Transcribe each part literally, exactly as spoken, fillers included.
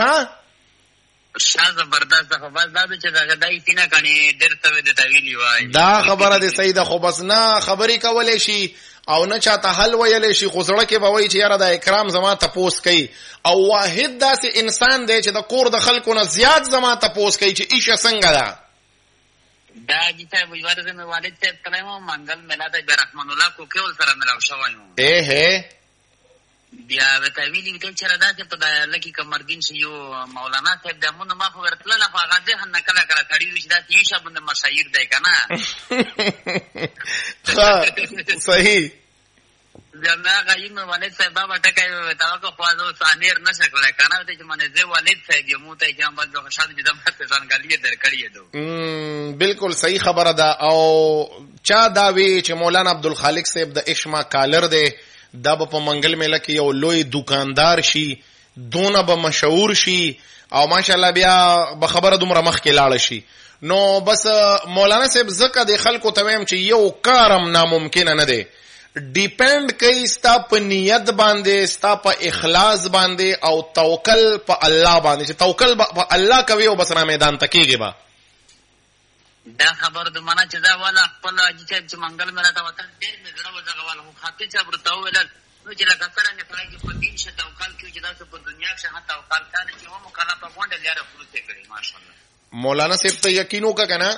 ها شاه زبردست خو بس دا چې دا دای سینا کني درته د تویلی وای دا خبره دې صحیح ده خو بس نه خبرې کولې شي او نه چاته حل ویلې شي خو سره کې به وای چې یاره د اکرام زما تپوس کوي او واحد داسې انسان دی چې د کور د خلکو نه زیات زما تپوس کوي چې ایشه څنګه ده دا جته ویواره زموږ والد صاحب کلمو منګل ملاده برحمن الله کو کول سره ملاو شوی نو اے هه بیا وته ویلی ته چې را ده په د لکی کمرګین شي یو مولانا صاحب د مون ما خو ورتل نه هغه ځه نه کله کله کړي وي چې دا تیشه بند مشاهیر دی کنه ها صحیح بیا ما غایم والد صاحب بابا ټکای وتا کو خواځو سانیر نشه کولای کنه ته چې منه زه والد صاحب یې مو ته چې هم بد خوشاله دي دمه ته ځانګړی درکړی دو ام بالکل صحیح خبره ده او چا دا وی چې مولانا عبدالخالق صاحب د اشما کالر دی دا به په منګل میله کې یو لوی دکاندار شي دونه به مشهور شي او ماشاءالله بیا به خبره دومره مخ کې لاړ شي نو بس مولانا صاحب زکه د خلکو ته ویم چې یو کارم ناممکن نه دی ډیپند کوي ستا په نیت باندې ستا په اخلاص باندې او توکل په الله باندې چې توکل په الله کوي او بس را میدان ته کېږي به دا خبر د معنا چې دا والا خپل چې منګل مې راته وته ډېر مې زړه وځغه والا خو خاطر چې ورته ویل نو چې لکه څنګه کړای چې په دین شته توکل کوي چې دا په دنیا کې هغه توکل کوي چې هم کله په غونډه لاره پروسه کوي ماشاءالله مولانا صاحب ته یقین وکړه کنه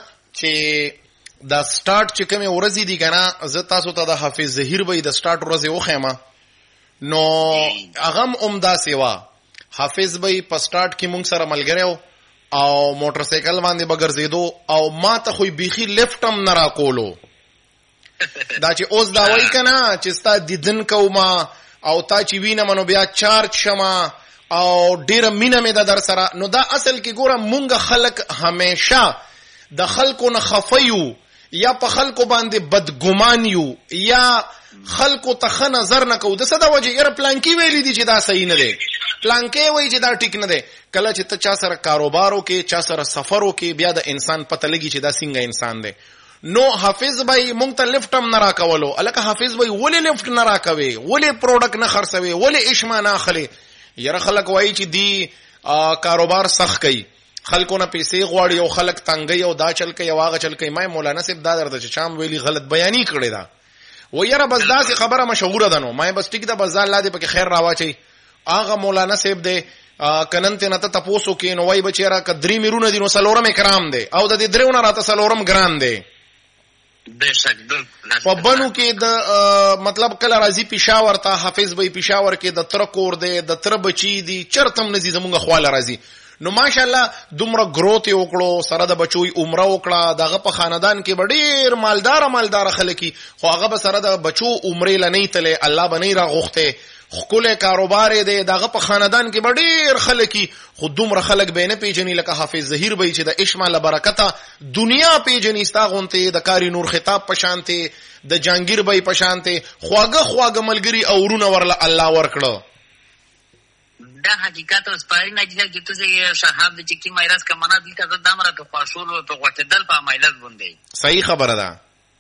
چې دا سٹارټ چې کومه ورځې دي کنه زه تاسو ته د حافظ ظهیر به د سٹارټ ورځې وخېما نو اغم عمده سیوا حافظ به په سٹارټ کې مونږ سره ملګریو او موټر سایکل باندې بغرزیدو او ما ته خو بیخي لیفتم نه را کولو دا چې اوس دا وای کنه چې ستا دیدن کوما او تا چې وینم نو بیا چارج شما او ډیر مینه مې د در سره نو دا اصل کې ګوره مونږ خلق همیشه د خلکو نه خفیو یا په خلکو باندې بدګمان یو یا خلکو ته ښه نظر نه کوو د څه د وجې یاره پلانکي ویلی دي چې دا صحیح نه دی پلانکي وایي چې دا ټیک نه دی کله چې ته چا سره کاروبار وکې چا سره سفر وکې بیا د انسان پته لګي چې دا څنګه انسان دی نو حافظ بھائی مونږ ته لفټ هم نه راکولو الکه حافظ بھائی ولې لفټ نه راکوي ولې پروډکټ نه خرڅوي ولې اشما نه اخلي یاره خلک وایي چې دی کاروبار سخت کوي خلکو نه پیسې غواړي او خلک تنګي او دا چل کوي او هغه چل کوي ما مولانا صاحب دا درته چې شام ویلي غلط بیانې کړی دا و یاره بس داسې خبره مشهوره ده نو ما بس ټیک ده بس الله دې پکې خیر راواچي هغه مولانا صاحب دې کنن ته نه ته تاسو کې نو وای بچیرا کدري میرونه دي نو سلورم کرام دي او د دې درونه راته سلورم ګران دي بشک په بنو کې د مطلب کله راځي پېښور ته حافظ به پېښور کې د تر کور دی د تر بچی دي چرتم نزي زمونږ خواله راځي نو ماشاءالله دومره گروث وکړو سره د بچوي عمره وکړه دغه په خاندان کې ډېر مالدار مالدار خلک خو هغه به سره د بچو عمره لنی تله الله بنی را غوخته خپل کاروبار دی دغه په خاندان کې ډېر خلک خو دومره خلک به نه پیژني لکه حافظ ظهیر به چې د اشمال برکته دنیا پیژني استاغونته د کاری نور خطاب پشانته د جانگیر به پشانته خواګه خواګه ملګری او ورونه ورله الله ورکړو دا حقیقت اوس پای نه دي چې تاسو شهاب د چکی مایراس کمنه دي ته د امر ته خاصول ته غټدل په مایلت باندې صحیح خبره ده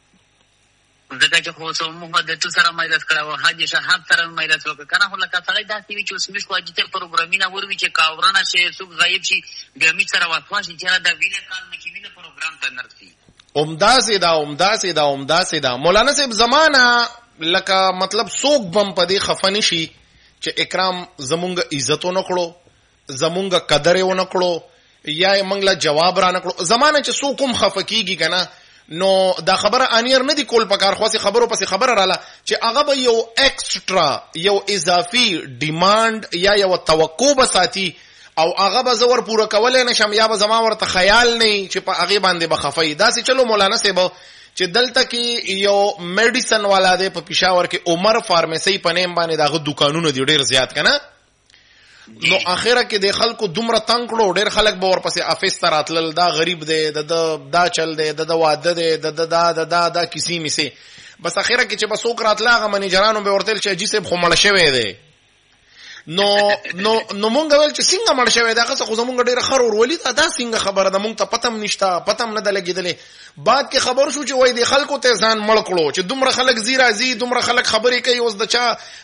ځکه چې خو سو محمد د تو سره مایلت کړو حاجی شهاب سره مایلت وکړه کنه هله کا سره داسې وی چې اوس مش خو اجته پروګرامینه وروي چې کاورانه شي سوق غایب شي ګمی سره واخوا شي چې دا ویله کال نه کې ویله پروګرام ته نرسي عمدہ سیدا عمدہ سیدا عمدہ سیدا مولانا صاحب زمانہ لکه مطلب سوق بم پدې خفن شي چې اکرام زمونږ عزت ونکړو زمونږ قدر ونکړو یا موږ له جواب را نکړو زمانه چې سو کوم خفکیږي کنه نو دا خبره انیر نه دی کول پکار خو سي خبرو پسې خبره رااله چې هغه به یو ایکسترا یو اضافي ډیماند یا یو توقع بساتی او هغه به زور پوره کولای نشم یا به زما ورته خیال نه چې په هغه باندې بخفای دا سي چلو مولانا صاحب چې دلته کې یو میډیسن والا دی په پېښور کې عمر فارمیسي په نیم باندې دغه دکانونه دي ډېر زیات کنه نو اخره کې د خلکو دومره تنگ کړو ډېر خلک به ورپسې افیس ته راتلل دا غریب دی د دا چل دی د واده دی د دا د دا دا کسی میسي بس اخره کې چې به څوک راتله هغه منیجرانو به ورتل چې جی صاحب خو مړ شوی دی نو نو نو مونږ ویل چې څنګه مړ شوی دی هغه خو زمونږ ډېر خر ورولي دا دا څنګه خبره ده مونږ ته پتم نشته پتم نه ده لګېدلې بعد کې خبر شو چې وای دی خلکو ته ځان مړ کړو چې دومره خلک زی راځي دومره خلک خبرې کوي اوس د چا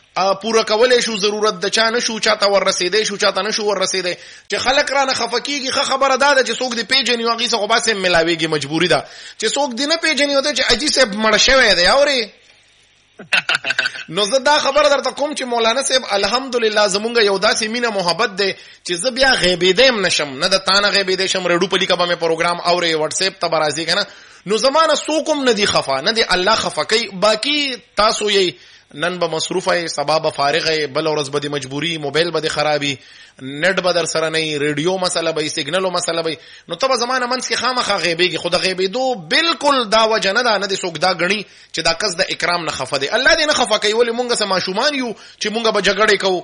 پوره کولای شو ضرورت د چا نشو چاته ور رسیدې شو چاته نشو ور رسیدې چې خلک رانه خفکیږي خه خبره ده چې څوک دی پیجن یو غیسه خو باسه ملاویږي مجبوری ده چې څوک دی نه پیجن یو ته چې اجي صاحب مړ شوی دی اوري نو زه دا خبره درته کوم چې مولانا صاحب الحمدلله زمونږ یو داسې مینه محبت دی چې زه بیا غیبیدم نشم نه د تانه غیبیدې شم رډو په لیکه به مې پروګرام اوري واتس اپ ته برازي کنه نو زمانه سوکم نه دی خفا نه دی الله خفا کوي باقی تاسو یې نن به مصروفه سبا به فارغه بل ورځ به مجبوری موبایل به خرابي نت به در سره نه ریډیو مسله به سیګنالو مسله به نو ته زمانه منځ کې خامخا غیبیږي خود غیبیدو بالکل دا وجه نه ده نه دي څوک دا غني چې دا کس د اکرام نه خفه دي الله دې نه خفه کوي ولې مونږه سم ماشومان یو چې مونږه به جګړه کوو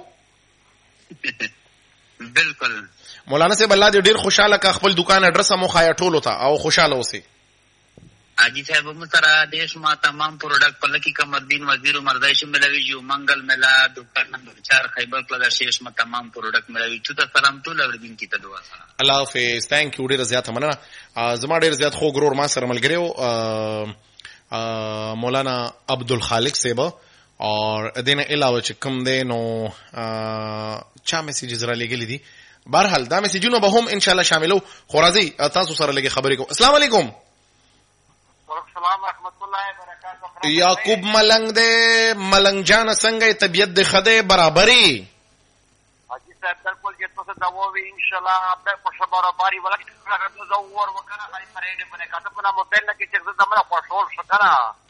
بالکل مولانا صاحب الله دې ډیر خوشاله کا خپل دکان اډرس مو خایا ټولو ته او خوشاله اوسئ حاجی صاحب हम सारा देश में तमाम प्रोडक्ट पलकी कमरदीन वजीर मर्दाइश मिलावी जो मंगल मिला दुकान नंबर चार खैबर प्लाजा शेष में तमाम प्रोडक्ट मिलावी चुता सलाम तो लवरदीन की तदुआ الله حافظ थैंक यू ډیر زیات مننه زما ډیر زیات خو غرور ما سره ملګریو مولانا عبدالخالق صاحب اور دینه علاوه چې کوم دی نو چا میسیجز را لګلې دي بهرحال دا میسیجونه به هم ان شاء الله شاملو خو راځي تاسو سره لګي خبرې کوم السلام علیکم السلام ورحمۃ اللہ وبرکاتہ یعقوب ملنګ دے ملنګ جان څنګه طبیعت د خده برابرۍ حاجی صاحب بالکل چې تاسو دا ووی ان شاء الله په خوشا برابرۍ ولکه څنګه زوور وکړه خالي پرېډ باندې کاته په نامو بل کې چې زموږه خوشول شکرا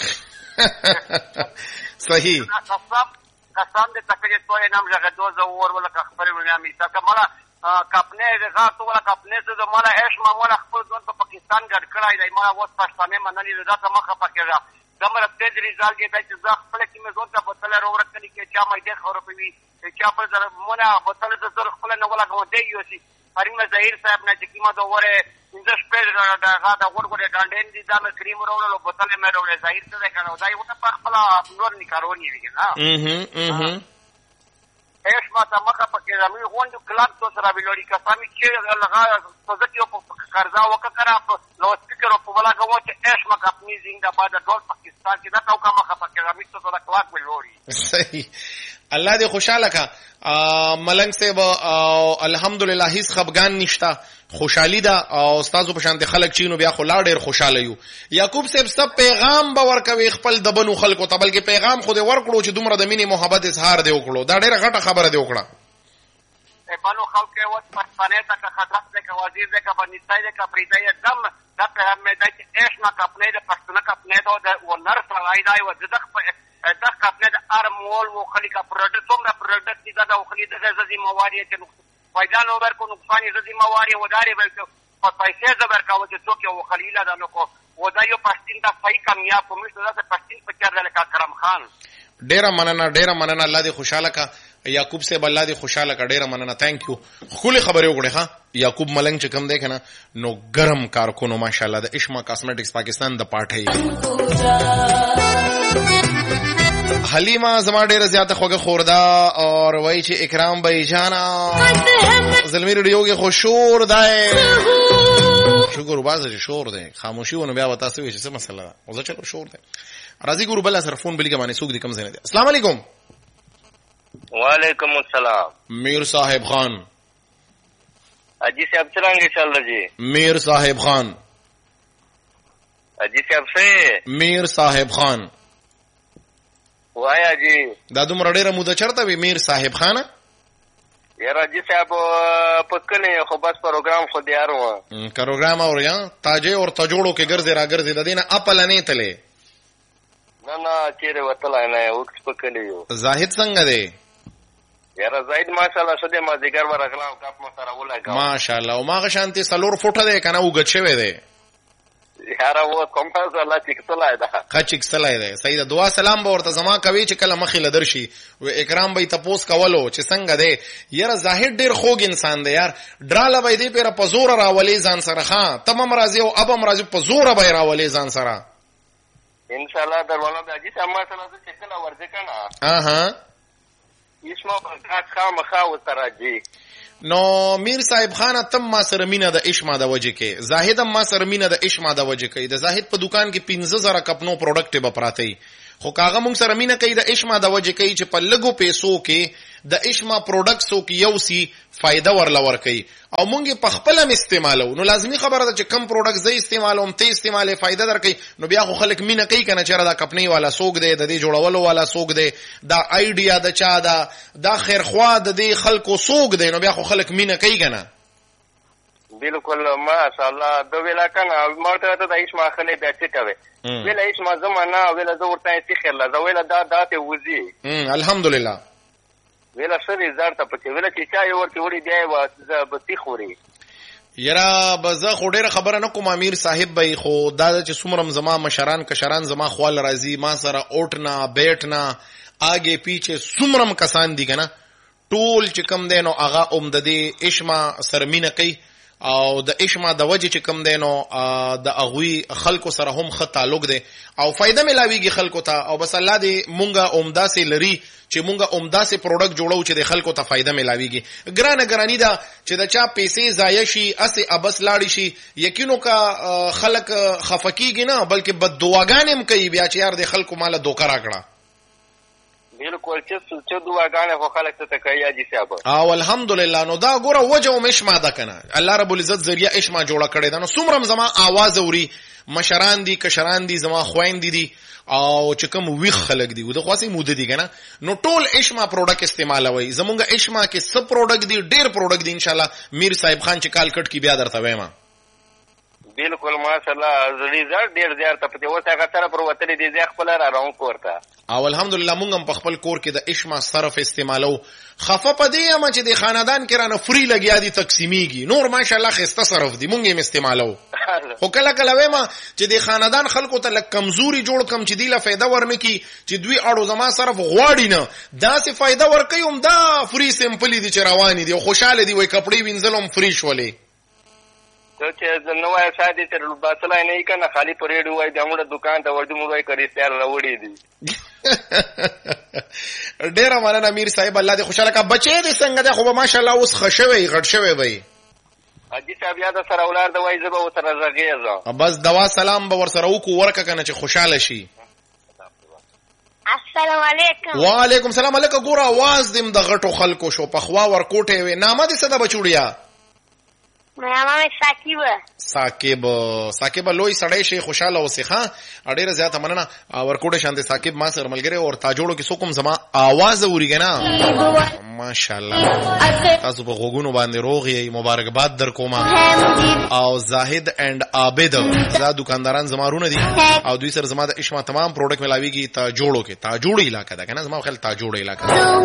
صحیح قسم قسم دې تکلیف ته نام ځای دو زوور ولکه خبرې ونه مې تا کماله کپنے غا تو ولا کپنے سے زمانہ عیش معمولا خپل ځون په پاکستان ګډ کړای دی ما اوس پښتانه منلې دا ته مخه پکېږه دمر تیز ریزال کې چې زه خپل کې مې ځون ته بوتل وروړ کړی کې چا مې دې خبره کوي چې په زر مونږه بوتل ته زر خپل نه ولا کوم دی یو سي فریم ظاهر صاحب نه چې کیما دوه وره انځ سپېډ دا غا دا ورګورې ګاندین دي دا مې کریم وروړل بوتل مې وروړل ظاهر څه کنه دا یو ته په خپل نور نکارونی وی نه اه اه ایش ما ته مخه پکې زمي غونډو کلاب تو سره ویلوري کسامي چې لغا پوزټیو په قرضا وکړه نو سپیکر په ولا کوم چې ایش ما خپل زنده باد ټول پاکستان کې دا تو کا مخه پکې زمي تو سره کلاک ویلوري صحیح الله دې خوشاله کا ملنګ صاحب الحمدلله هیڅ خفګان نشتا خوشحالی ده او استادو په شان دي خلک چینو بیا خو لا ډیر خوشاله یو یعقوب صاحب سب پیغام به ورکوي خپل د بنو خلکو ته بلکې پیغام خو دې ورکړو چې دومره د مینې محبت اظهار دی وکړو دا ډیره غټه خبره دی وکړه بنو خلک یې وڅ پښتنه ته که خطر ده که وزیر ده که بنیستای ده که پریتای دم دا په هم ده چې ایش ما خپل د پښتنه خپل ده او نر سړای دی او دغه دغه خپل د ارمول او خلیک پروډکټ څومره پروډکټ دي دا او خلیک د ځزي مواري چې فایدان اور کو نقصان یې ځزي مواري وداري ولته په پیسې زبر کاوه چې څوک یو خلیل ده نو کو ودایو پښتین دا صحیح کامیاب کوم څه دا پښتین په چر دل کا کرم خان ډیره مننه ډیره مننه الله دې خوشاله کا یعقوب صاحب الله دې خوشاله کا ډیره مننه ثانک یو خولي خبرې وکړه ها یعقوب ملنګ چې کم دی کنه نو ګرم کارکونو ماشاءالله د اشما کاسمیټکس پاکستان د پاټي حلیمه زما ډیره زیاته خوګه خوردا اور وای چې اکرام بای جانا زلمی ریډیو کې خوشور دای شکر بازه شور دی خاموشي ونه بیا وتا سوي چې څه مسله ده او زه چلو شور دی راځي ګورو بل سره فون بلی کې باندې سوق دي کم زنه دي السلام علیکم وعلیکم السلام میر صاحب خان اجی صاحب څنګه چل رہی میر صاحب خان اجی صاحب سے میر صاحب خان وایا جی دا دومره ډیره موده چرته وی میر صاحب خان یاره جی صاحب پکنے خو بس پروگرام خو دیارو پروگرام اور یا تاجے اور تجوڑو کې ګرځي را ګرځي د دینه اپل نه تله نه نه چیرې وتلای نه وکس پکلی یو زاهد څنګه دی یاره زاهد ماشاءالله شته ما ذکر ورغلا او کاپ مسره ولاګا ماشاءالله او ما غشانتي سلور فوټه دی کنه وګت شوی دی یاره و کوم تاسو الله چې کتلای دا خچک سلای دی سید دعا سلام به ورته زما کوي چې کله مخې لدرشي و اکرام به تپوس کولو چې څنګه دی یاره زاهد ډیر خوږ انسان دی یار ډراله به دی پر پزور راولې ځان سره ها تمام راځي او ابم راځي پزور به راولې ځان سره ان شاء الله دروازه د اجي سم سره چې کله ورځ کنه اها اسمو په خام خاو ترجی نو میر صاحب خان تم ما سره مینه د اشما د وجه کې زاهد ما سره مینه د اشما د وجه کې د زاهد په دکان کې پنځه زره کپنو پروډکټ به پراته خو کاغه مونږ سره مینه کوي د اشما د وجه کوي چې په لګو پیسو کې د اشما پروډکټسو کې یو سی فائدہ ورل ور کوي او مونږ په خپل هم استعمالو. نو لازمی خبره ده چې کم پروډکټ زې استعمالوم ته استعماله فائدہ درکې. نو بیا خو خلک مینه کوي کنه چې دا کمپنی والا سوق دی د دې جوړولو والا سوق دی دا ایډیا د چا دا دا خیر خوا د دې خلکو سوق دی. نو بیا خو خلک مینه کوي کنه. بالکل ماشاءالله د ویلا کنه مرته ته د اشما خلې د څه کوي ویلا اشما زمانہ ویلا زه ورته چې خیر لا ویلا دا داته وزي الحمدلله ویلا شری زارته پکې ویلا چې چا یو ورته وړي دی وا بتی خوري یرا بزه خو ډیره خبره نه کوم امیر صاحب به خو دا چې څومره زما مشران کشران زما خوال راضي ما سره اوټنا بیٹنا آگے پیچھے څومره کسان دي کنه ټول چې کم دینو هغه اومددي اشما سرمینه کوي او د اشما د وجه چې کم دینو د اغوی خلکو سره هم خ تعلق دی او فائدہ ملاویږي خلکو ته او بس الله دې مونږه عمده سي لري چې مونږه عمده سي پروډکټ جوړو چې د خلکو ته فائدہ ملاویږي. ګرانه ګرانی دا چې د چا پیسې ضایع شي اسه ابس لاړی شي یقینو کا خلک خفقیږي نه بلکې بد دعاګانې هم کوي بیا چې یار د خلکو مال دوکه راکړه. بالکل چې چې دعاګانې خو خلک ته کوي یا دي صاحب او الحمدلله. نو دا ګوره وجه او مشما ده کنه الله رب العزت ذریعہ اشما جوړه کړی دا. نو څومره زما आवाज اوري مشران دي کشران دي زما خويند دي او چې کوم وی خلک دي د خاصي موده دي کنه نو ټول اشما پروډکټ استعمالوي. زمونږ اشما کې سب پروډکټ دي ډېر پروډکټ دي ان شاء الله میر صاحب خان چې کال کټ کی بیا درته وایم. بالکل ماشاءالله ریزلټ ډیر زیات ته پته وته هغه سره پر وته دي ځخ خپل را روان کوړه او الحمدلله مونږ هم په خپل کور کې د اشما صرف استعمالو. خفه پدې هم چې د خاندان کې رانه فری لګیا دي تقسیمیږي نور ماشاءالله خسته صرف دي مونږ هم استعمالو. خو کله کله وایم چې د خاندان خلکو ته لک کمزوري جوړ کم چې دی له فایده ورنکي چې دوی اړو زما صرف غواړي نه دا سي فایده ورکوي هم دا فری سیمپلی دي چې رواني دي او خوشاله دي وای کپڑے وینځلم فری شولې ته چې نو وای شاده چې باسلای نه کنه خالی پرېډ وای دموږه دکان ته ورته موږ وای کړی سیار راوړي دي. ډیر مننه امیر صاحب الله دې خوشاله کا بچي دې څنګه ده خو ماشاءالله اوس خشوي غټ شوي وای اجي صاحب یاد سره اولاد د وای زبه وتر زغیزه بس دوا سلام به ور سره وکړو ورکه کنه چې خوشاله شي. السلام علیکم. وعلیکم السلام. علیکم. ګور आवाज دیم د غټو خلکو شو په خوا ور کوټه وي نامه دې صدا بچوړیا مې ساکیب ساکیب ساکیب لوی سړی شي خوشاله اوسې ښا ډیره زیاته مننه ورکوټه شانته ساکیب ما سره ملګری او تاجوړو کې څوک زما आवाज اوريګنا ماشاءالله تاسو په غوګونو باندې روغ یې مبارکباد در کوم او زاهد اند عابد زا دکانداران زمارونه دي او دوی سره زما د اشما تمام پروډکټ ملاويږي تا جوړو کې تا جوړ علاقہ ده کنه زما خل تا جوړ علاقہ